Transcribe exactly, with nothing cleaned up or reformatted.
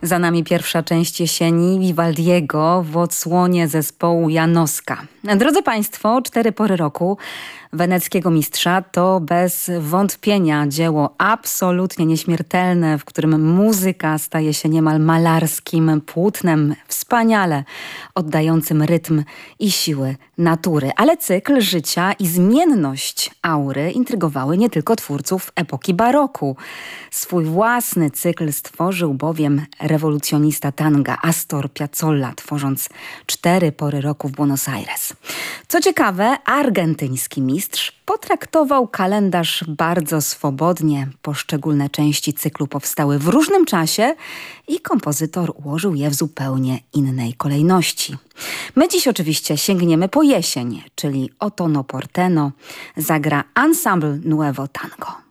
Za nami pierwsza część jesieni Vivaldiego w odsłonie zespołu Janoska. Drodzy Państwo, cztery pory roku weneckiego mistrza to bez wątpienia dzieło absolutnie nieśmiertelne, w którym muzyka staje się niemal malarskim płótnem, wspaniale oddającym rytm i siły natury. Ale cykl życia i zmienność aury intrygowały nie tylko twórców epoki baroku. Swój własny cykl stworzył bowiem rewolucjonista tanga Astor Piazzolla, tworząc cztery pory roku w Buenos Aires. Co ciekawe, argentyński mistrz potraktował kalendarz bardzo swobodnie. Poszczególne części cyklu powstały w różnym czasie i kompozytor ułożył je w zupełnie innej kolejności. My dziś oczywiście sięgniemy po jesień, czyli Otono Porteno zagra Ensemble Nuevo Tango.